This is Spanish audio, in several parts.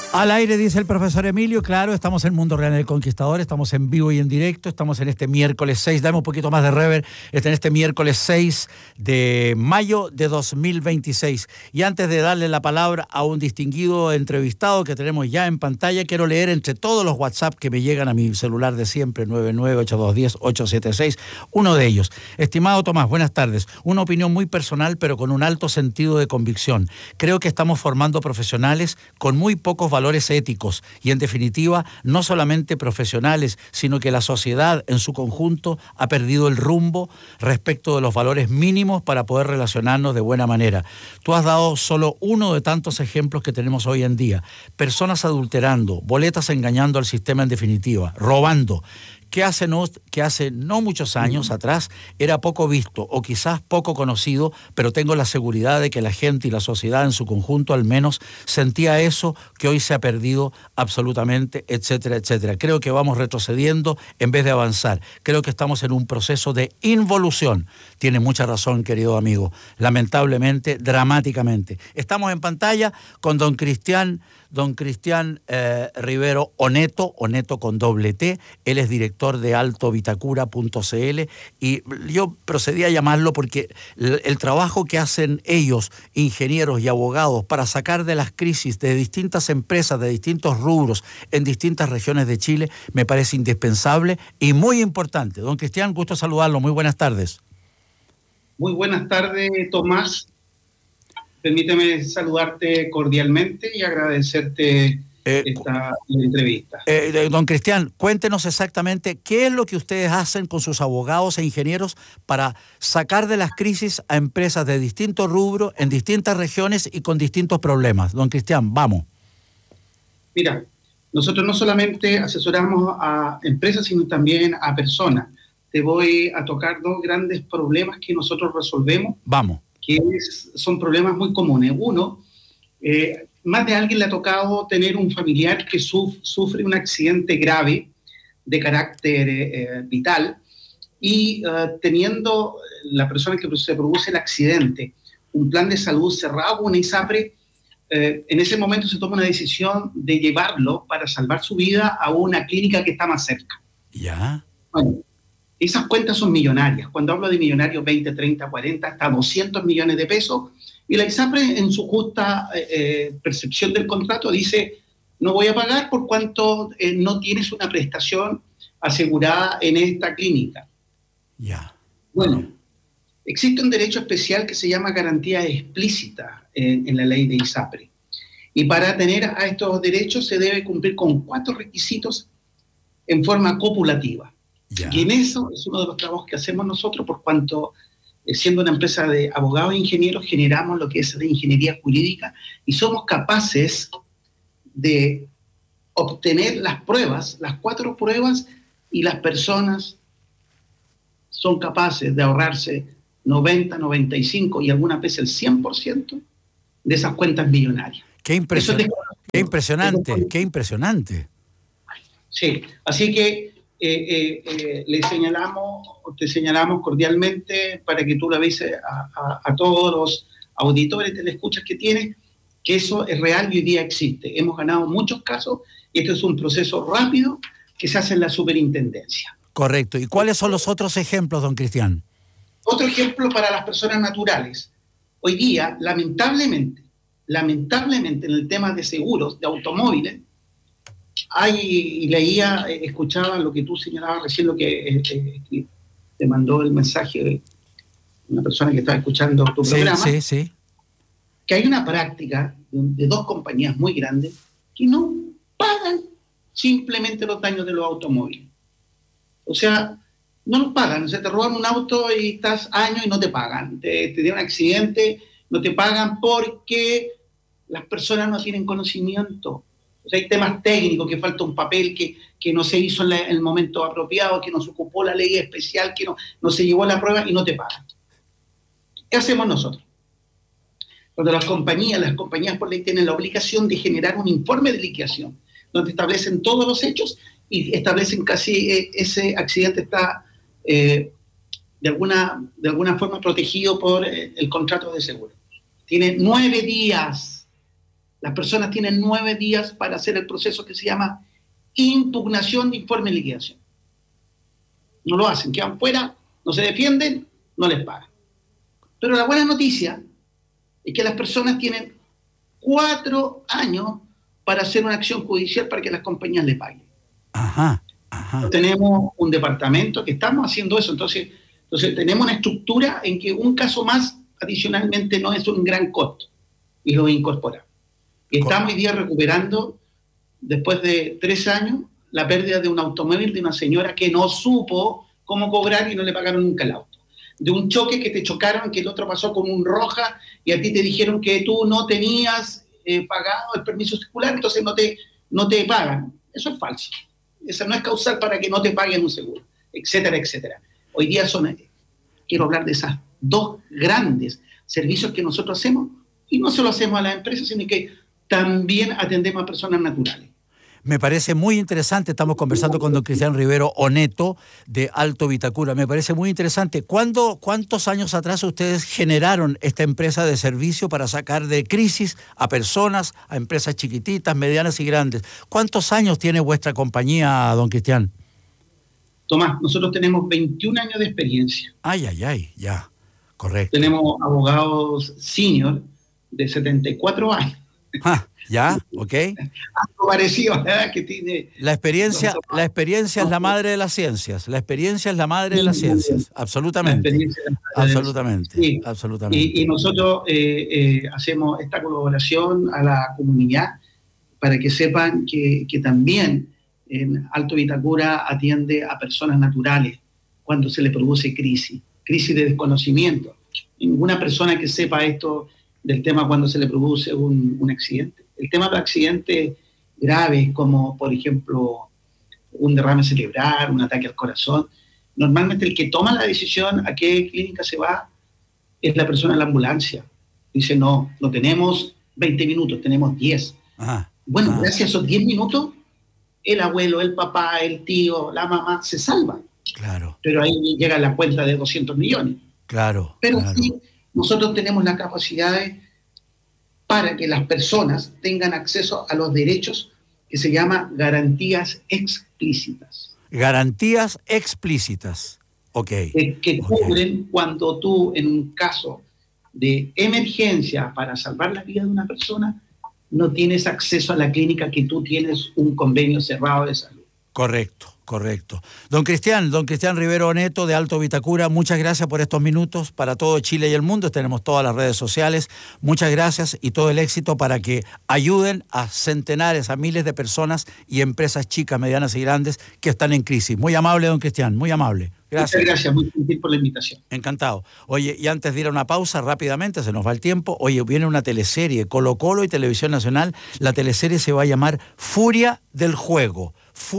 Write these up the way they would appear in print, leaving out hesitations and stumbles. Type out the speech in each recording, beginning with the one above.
Al aire, dice el profesor Emilio, claro, estamos en Mundo Real del Conquistador, estamos en vivo y en directo, estamos en este miércoles 6, dame un poquito más de rever, en este miércoles 6 de mayo de 2026. Y antes de darle la palabra a un distinguido entrevistado que tenemos ya en pantalla, quiero leer entre todos los WhatsApp que me llegan a mi celular de siempre, 998210-876, uno de ellos. Estimado Tomás, buenas tardes. Una opinión muy personal, pero con un alto sentido de convicción. Creo que estamos formando profesionales con muy pocos valores éticos y, en definitiva, no solamente profesionales, sino que la sociedad en su conjunto ha perdido el rumbo respecto de los valores mínimos para poder relacionarnos de buena manera. Tú has dado solo uno de tantos ejemplos que tenemos hoy en día. Personas adulterando, boletas engañando al sistema, en definitiva, robando, que hace no muchos años atrás era poco visto o quizás poco conocido, pero tengo la seguridad de que la gente y la sociedad en su conjunto al menos sentía eso que hoy se ha perdido absolutamente, etcétera, etcétera. Creo que vamos retrocediendo en vez de avanzar. Creo que estamos en un proceso de involución. Tiene mucha razón, querido amigo. Lamentablemente, dramáticamente. Estamos en pantalla con don Cristian Rivero Oneto con doble T. Él es director de altovitacura.cl y yo procedí a llamarlo porque el trabajo que hacen ellos, ingenieros y abogados, para sacar de las crisis de distintas empresas, de distintos rubros, en distintas regiones de Chile, me parece indispensable y muy importante. Don Cristian, gusto saludarlo. Muy buenas tardes. Muy buenas tardes, Tomás. Permíteme saludarte cordialmente y agradecerte esta entrevista. Don Cristian, cuéntenos exactamente qué es lo que ustedes hacen con sus abogados e ingenieros para sacar de las crisis a empresas de distintos rubros, en distintas regiones y con distintos problemas. Don Cristian, vamos. Mira, nosotros no solamente asesoramos a empresas, sino también a personas. Te voy a tocar dos grandes problemas que nosotros resolvemos. Vamos. Que son problemas muy comunes. Uno, más de alguien le ha tocado tener un familiar que sufre un accidente grave de carácter vital y teniendo la persona que se produce el accidente un plan de salud cerrado, una ISAPRE, en ese momento se toma una decisión de llevarlo para salvar su vida a una clínica que está más cerca. ¿Ya? Bueno, esas cuentas son millonarias. Cuando hablo de millonarios, 20, 30, 40, hasta 200 millones de pesos. Y la ISAPRE, en su justa percepción del contrato, dice, no voy a pagar por cuanto no tienes una prestación asegurada en esta clínica. Ya. Bueno, existe un derecho especial que se llama garantía explícita en la ley de ISAPRE. Y para tener a estos derechos se debe cumplir con 4 requisitos en forma copulativa. Ya. Y en eso es uno de los trabajos que hacemos nosotros, por cuanto, siendo una empresa de abogados e ingenieros, generamos lo que es de ingeniería jurídica y somos capaces de obtener las pruebas, las 4 pruebas, y las personas son capaces de ahorrarse 90, 95 y algunas veces el 100% de esas cuentas millonarias. Qué impresionante. Qué impresionante, qué impresionante. Sí, así que te señalamos cordialmente para que tú le avises a todos los auditores, telescuchas que tienes, que eso es real y hoy día existe. Hemos ganado muchos casos y esto es un proceso rápido que se hace en la superintendencia. Correcto. ¿Y cuáles son los otros ejemplos, don Cristian? Otro ejemplo para las personas naturales. Hoy día, lamentablemente, en el tema de seguros de automóviles, escuchaba lo que tú señalabas recién, lo que te mandó el mensaje de una persona que estaba escuchando tu programa. Sí. Que hay una práctica de 2 compañías muy grandes que no pagan simplemente los daños de los automóviles. O sea, no los pagan. O sea, te roban un auto y estás años y no te pagan. Te dio un accidente, no te pagan porque las personas no tienen conocimiento. O sea, hay temas técnicos, que falta un papel que no se hizo en el momento apropiado, que no se ocupó la ley especial, que no se llevó a la prueba y no te pagan. ¿Qué hacemos nosotros? Cuando las compañías por ley tienen la obligación de generar un informe de liquidación, donde establecen todos los hechos y establecen casi ese accidente está de alguna forma protegido por el contrato de seguro. Tiene 9 días Las personas tienen 9 días para hacer el proceso que se llama impugnación de informe de liquidación. No lo hacen, quedan fuera, no se defienden, no les pagan. Pero la buena noticia es que las personas tienen 4 años para hacer una acción judicial para que las compañías le paguen. Ajá. Tenemos un departamento que estamos haciendo eso, entonces tenemos una estructura en que un caso más adicionalmente no es un gran costo y lo incorporamos. Y estamos hoy día recuperando, después de 3 años, la pérdida de un automóvil de una señora que no supo cómo cobrar y no le pagaron nunca el auto. De un choque que te chocaron, que el otro pasó con un roja y a ti te dijeron que tú no tenías pagado el permiso circular, entonces no te pagan. Eso es falso. Esa no es causal para que no te paguen un seguro, etcétera, etcétera. Hoy día quiero hablar de esas 2 grandes servicios que nosotros hacemos, y no solo hacemos a las empresas, sino que también atendemos a personas naturales. Me parece muy interesante, estamos conversando con don Cristian Rivero Oneto de Alto Vitacura, me parece muy interesante. ¿Cuántos años atrás ustedes generaron esta empresa de servicio para sacar de crisis a personas, a empresas chiquititas, medianas y grandes? ¿Cuántos años tiene vuestra compañía, don Cristian? Tomás, nosotros tenemos 21 años de experiencia. Ya, correcto. Tenemos abogados senior de 74 años. Ya, ok. Algo parecido a la edad que tiene. La experiencia es la madre de las ciencias. La experiencia es la madre de las ciencias. Absolutamente. Absolutamente. Sí. Absolutamente. Y nosotros hacemos esta colaboración a la comunidad para que sepan que también en Alto Vitacura atiende a personas naturales cuando se le produce crisis de desconocimiento. Ninguna persona que sepa esto del tema cuando se le produce un accidente. El tema de accidentes graves, como por ejemplo un derrame cerebral, un ataque al corazón, normalmente el que toma la decisión a qué clínica se va es la persona en la ambulancia. Dice, no tenemos 20 minutos, tenemos 10. Gracias a esos 10 minutos, el abuelo, el papá, el tío, la mamá se salvan. Claro. Pero ahí llega la cuenta de 200 millones. Claro. Pero sí, nosotros tenemos las capacidades para que las personas tengan acceso a los derechos que se llama garantías explícitas. Garantías explícitas, ok. Que cubren cuando tú, en un caso de emergencia para salvar la vida de una persona, no tienes acceso a la clínica que tú tienes un convenio cerrado de salud. Correcto. Don Cristian Rivero Oneto de Alto Vitacura, muchas gracias por estos minutos para todo Chile y el mundo. Tenemos todas las redes sociales. Muchas gracias y todo el éxito para que ayuden a centenares, a miles de personas y empresas chicas, medianas y grandes que están en crisis. Muy amable, don Cristian, muy amable. Gracias. Muchas gracias, muy gentil por la invitación. Encantado. Oye, y antes de ir a una pausa, rápidamente, se nos va el tiempo. Oye, viene una teleserie, Colo-Colo y Televisión Nacional. La teleserie se va a llamar Furia del Juego.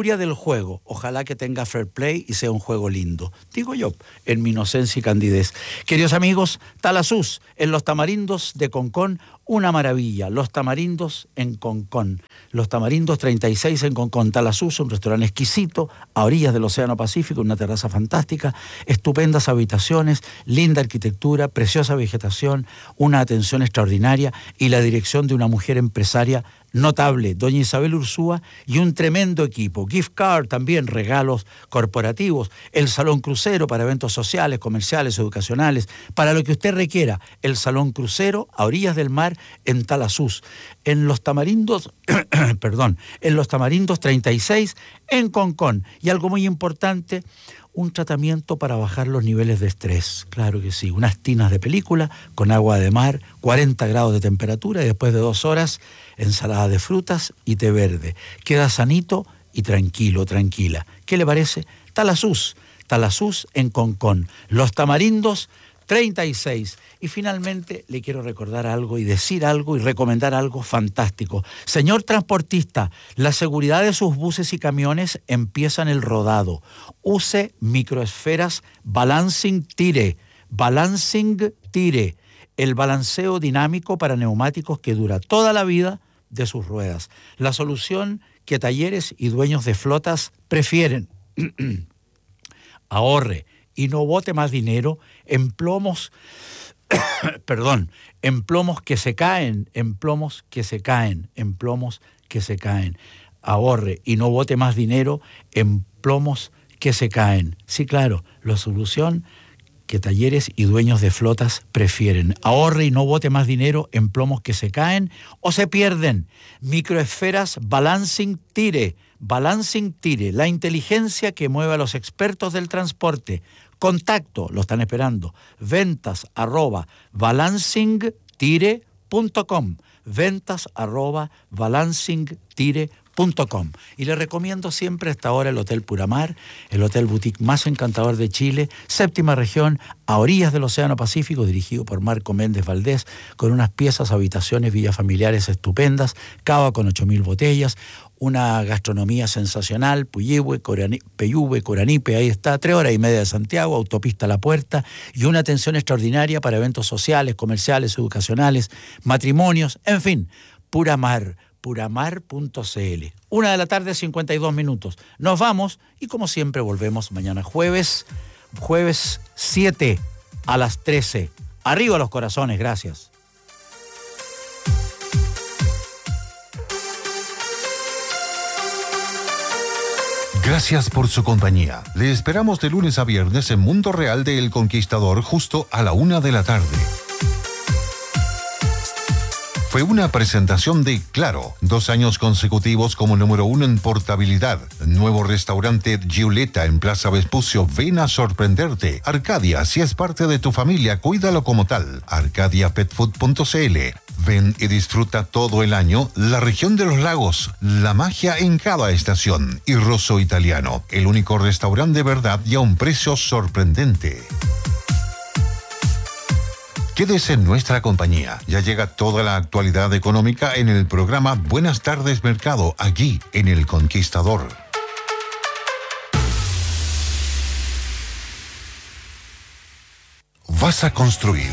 Ojalá que tenga fair play y sea un juego lindo. Digo yo, en mi inocencia y candidez. Queridos amigos, Talasús, en Los Tamarindos de Concón, una maravilla. Los Tamarindos en Concón. Los Tamarindos 36 en Concón. Talasús, un restaurante exquisito, a orillas del Océano Pacífico, una terraza fantástica, estupendas habitaciones, linda arquitectura, preciosa vegetación, una atención extraordinaria y la dirección de una mujer empresaria notable, doña Isabel Ursúa, y un tremendo equipo. Gift card también, regalos corporativos, el salón crucero para eventos sociales, comerciales, educacionales, para lo que usted requiera. El salón crucero a orillas del mar en Talasús. En Los Tamarindos, en Los Tamarindos 36 en Concón. Y algo muy importante, un tratamiento para bajar los niveles de estrés. Claro que sí, unas tinas de película con agua de mar, 40 grados de temperatura y después de 2 horas, ensalada de frutas y té verde. Queda sanito y tranquilo, tranquila. ¿Qué le parece? Talasús en Concón. Los Tamarindos 36. Y finalmente le quiero recordar algo y decir algo y recomendar algo fantástico. Señor transportista, la seguridad de sus buses y camiones empieza en el rodado. Use microesferas Balancing Tire. El balanceo dinámico para neumáticos que dura toda la vida de sus ruedas. La solución que talleres y dueños de flotas prefieren. Ahorre y no bote más dinero en plomos perdón, en plomos que se caen, en plomos que se caen, en plomos que se caen. Ahorre y no bote más dinero en plomos que se caen. Sí, claro, la solución que talleres y dueños de flotas prefieren. Ahorre y no bote más dinero en plomos que se caen o se pierden. Microesferas Balancing Tire. Balancing Tire, la inteligencia que mueve a los expertos del transporte. Contacto, lo están esperando. ventas@balancingtire.com. ventas@balancingtire.com. Y le recomiendo siempre hasta ahora el Hotel Puramar, el hotel boutique más encantador de Chile, séptima región, a orillas del Océano Pacífico, dirigido por Marco Méndez Valdés, con unas piezas, habitaciones, villas familiares estupendas, cava con 8.000 botellas, una gastronomía sensacional, Puyehue, Peyúgue, Coranipe, ahí está, 3 horas y media de Santiago, autopista a la puerta, y una atención extraordinaria para eventos sociales, comerciales, educacionales, matrimonios, en fin, Puramar, puramar.cl. 1:52 p.m. Nos vamos y como siempre volvemos mañana jueves 7 a las 13. Arriba los corazones, gracias. Gracias por su compañía. Le esperamos de lunes a viernes en Mundo Real de El Conquistador justo a la 1 de la tarde. Fue una presentación de Claro, 2 años consecutivos como número 1 en portabilidad. Nuevo restaurante Giulietta en Plaza Vespucio, ven a sorprenderte. Arcadia, si es parte de tu familia, cuídalo como tal. arcadiapetfood.cl. Ven y disfruta todo el año la región de los lagos, la magia en cada estación. Y Rosso Italiano, el único restaurante de verdad y a un precio sorprendente. Quédese en nuestra compañía. Ya llega toda la actualidad económica en el programa Buenas tardes Mercado, aquí en El Conquistador. ¿Vas a construir?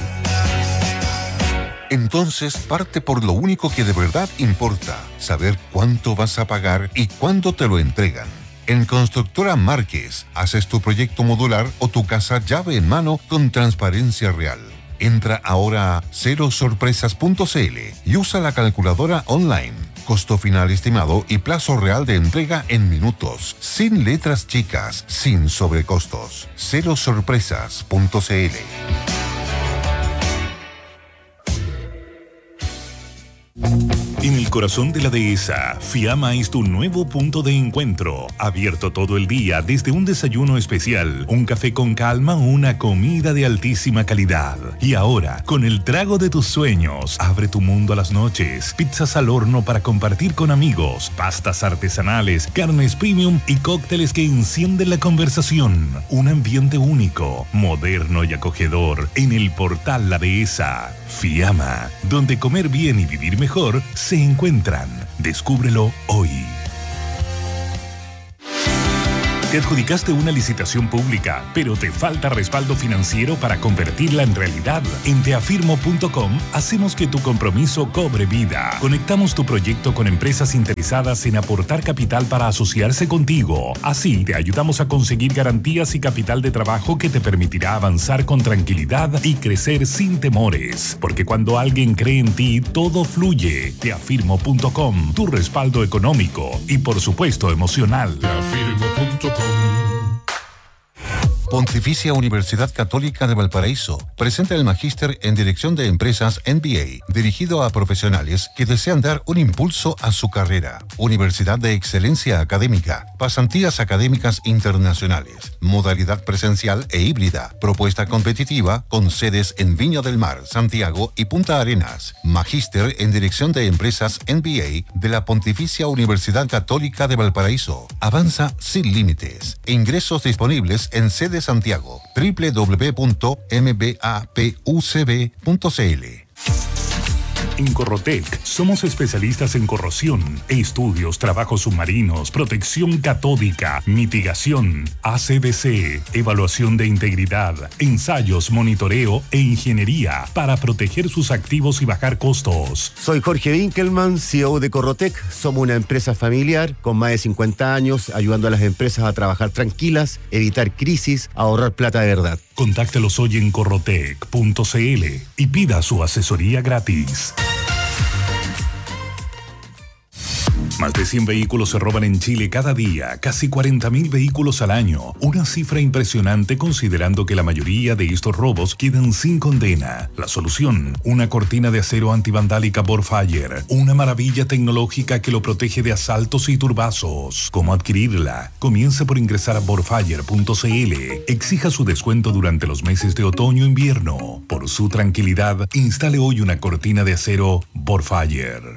Entonces parte por lo único que de verdad importa, saber cuánto vas a pagar y cuándo te lo entregan. En Constructora Márquez, haces tu proyecto modular o tu casa llave en mano con transparencia real. Entra ahora a cerosorpresas.cl y usa la calculadora online. Costo final estimado y plazo real de entrega en minutos, sin letras chicas, sin sobrecostos. cerosorpresas.cl. En el corazón de la dehesa, Fiamma es tu nuevo punto de encuentro. Abierto todo el día, desde un desayuno especial, un café con calma o una comida de altísima calidad. Y ahora, con el trago de tus sueños, abre tu mundo a las noches. Pizzas al horno para compartir con amigos, pastas artesanales, carnes premium y cócteles que encienden la conversación. Un ambiente único, moderno y acogedor en el portal La Dehesa. Fiamma, donde comer bien y vivir mejor se encuentran. Descúbrelo hoy. Te adjudicaste una licitación pública, pero te falta respaldo financiero para convertirla en realidad. En teafirmo.com hacemos que tu compromiso cobre vida. Conectamos tu proyecto con empresas interesadas en aportar capital para asociarse contigo. Así te ayudamos a conseguir garantías y capital de trabajo que te permitirá avanzar con tranquilidad y crecer sin temores. Porque cuando alguien cree en ti, todo fluye. Teafirmo.com, tu respaldo económico y por supuesto emocional. Teafirmo.com. Pontificia Universidad Católica de Valparaíso presenta el Magíster en Dirección de Empresas MBA, dirigido a profesionales que desean dar un impulso a su carrera. Universidad de Excelencia Académica, pasantías académicas internacionales, modalidad presencial e híbrida, propuesta competitiva con sedes en Viña del Mar, Santiago y Punta Arenas. Magíster en Dirección de Empresas MBA de la Pontificia Universidad Católica de Valparaíso. Avanza sin límites. Ingresos disponibles en sede Santiago, www.mbapucb.cl. En Corrotec somos especialistas en corrosión, estudios, trabajos submarinos, protección catódica, mitigación, ACDC, evaluación de integridad, ensayos, monitoreo e ingeniería para proteger sus activos y bajar costos. Soy Jorge Winkelmann, CEO de Corrotec. Somos una empresa familiar con más de 50 años, ayudando a las empresas a trabajar tranquilas, evitar crisis, ahorrar plata de verdad. Contáctelos hoy en corrotec.cl y pida su asesoría gratis. Más de 100 vehículos se roban en Chile cada día, casi 40.000 vehículos al año. Una cifra impresionante considerando que la mayoría de estos robos quedan sin condena. La solución, una cortina de acero antivandálica Borfire, una maravilla tecnológica que lo protege de asaltos y turbazos. ¿Cómo adquirirla? Comience por ingresar a borfire.cl. Exija su descuento durante los meses de otoño-invierno. Por su tranquilidad, instale hoy una cortina de acero Borfire.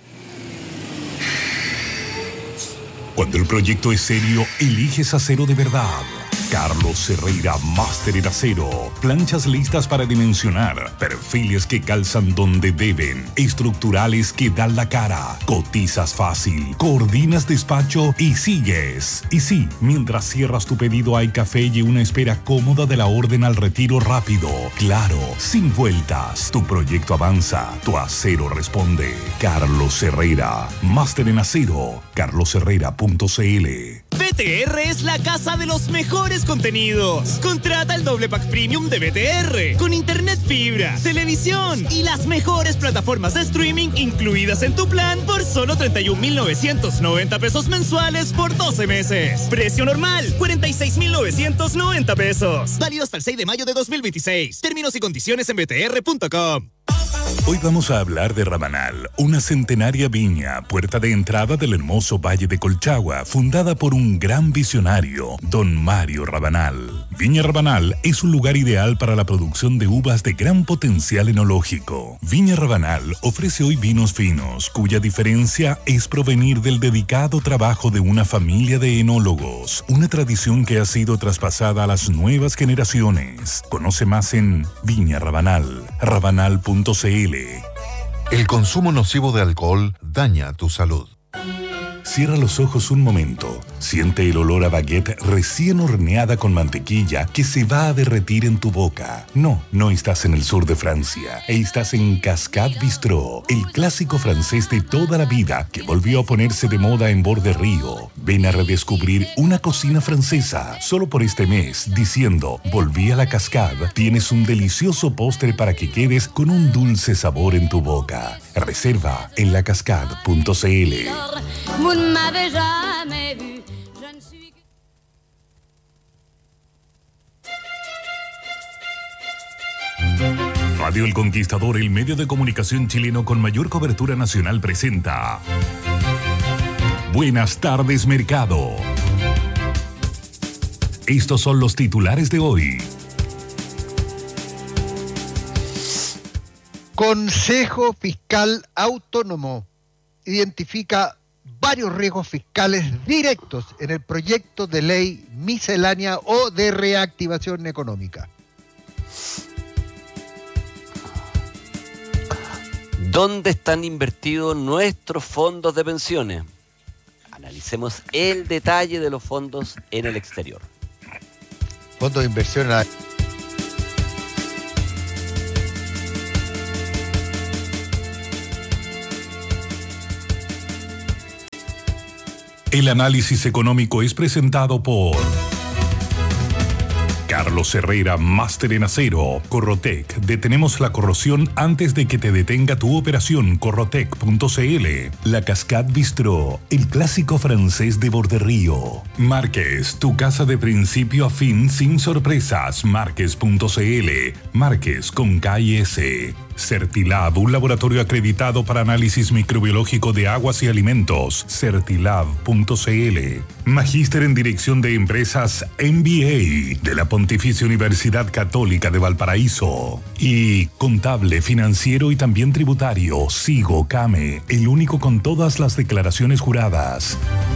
Cuando el proyecto es serio, eliges acero de verdad. Carlos Herrera, máster en acero. Planchas listas para dimensionar. Perfiles que calzan donde deben. Estructurales que dan la cara. Cotizas fácil. Coordinas despacho y sigues. Y sí, mientras cierras tu pedido hay café y una espera cómoda de la orden al retiro rápido. Claro, sin vueltas. Tu proyecto avanza. Tu acero responde. Carlos Herrera, máster en acero. carlosherrera.cl. BTR es la casa de los mejores contenidos. Contrata el doble pack premium de BTR con internet fibra, televisión y las mejores plataformas de streaming incluidas en tu plan por solo 31.990 pesos mensuales por 12 meses. Precio normal, 46.990 pesos. Válido hasta el 6 de mayo de 2026. Términos y condiciones en btr.com. Hoy vamos a hablar de Rabanal, una centenaria viña, puerta de entrada del hermoso Valle de Colchagua, fundada por un gran visionario, don Mario Rabanal. Viña Rabanal es un lugar ideal para la producción de uvas de gran potencial enológico. Viña Rabanal ofrece hoy vinos finos, cuya diferencia es provenir del dedicado trabajo de una familia de enólogos, una tradición que ha sido traspasada a las nuevas generaciones. Conoce más en Viña Rabanal, rabanal.cl. El consumo nocivo de alcohol daña tu salud. Cierra los ojos un momento. Siente el olor a baguette recién horneada con mantequilla que se va a derretir en tu boca. No estás en el sur de Francia. Estás en Cascade Bistro, el clásico francés de toda la vida que volvió a ponerse de moda en Borderrío. Ven a redescubrir una cocina francesa. Solo por este mes, diciendo volví a la Cascade, tienes un delicioso postre para que quedes con un dulce sabor en tu boca. Reserva en lacascade.cl. Radio El Conquistador, el medio de comunicación chileno con mayor cobertura nacional, presenta Buenas tardes, Mercado. Estos son los titulares de hoy. Consejo Fiscal Autónomo identifica varios riesgos fiscales directos en el proyecto de ley miscelánea o de reactivación económica. ¿Dónde están invertidos nuestros fondos de pensiones? Analicemos el detalle de los fondos en el exterior. Fondos de inversión. El análisis económico es presentado por Carlos Herrera, máster en acero. Corrotec, detenemos la corrosión antes de que te detenga tu operación. Corrotec.cl. La Cascade Bistro, el clásico francés de Borderrío. Márquez, tu casa de principio a fin sin sorpresas. Márquez.cl. Márquez con K-I-S. Certilab, un laboratorio acreditado para análisis microbiológico de aguas y alimentos. Certilab.cl. Magíster en Dirección de Empresas MBA de la Pontificia Universidad Católica de Valparaíso. Y contable, financiero y también tributario. Sigo Came, el único con todas las declaraciones juradas.